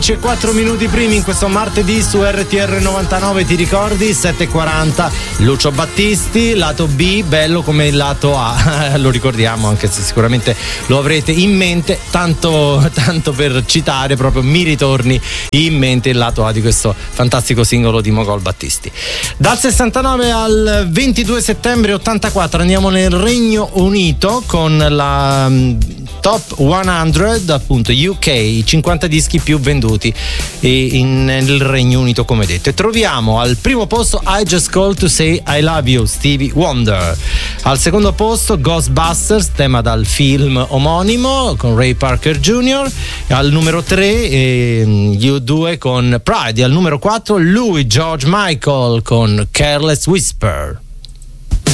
C'è 4 minuti primi in questo martedì su RTR 99, ti ricordi? 7:40, Lucio Battisti, lato B, bello come il lato A, lo ricordiamo anche se sicuramente lo avrete in mente, tanto per citare, proprio mi ritorni in mente il lato A di questo fantastico singolo di Mogol Battisti. Dal 69 al 22 settembre 84 andiamo nel Regno Unito con la Top 100, appunto UK, i 50 dischi più venduti nel Regno Unito, come detto, e troviamo al primo posto I Just Called to Say I Love You, Stevie Wonder. Al secondo posto Ghostbusters, tema dal film omonimo con Ray Parker Jr. Al numero 3 U2 con Pride. E al numero 4 lui, George Michael con Careless Whisper.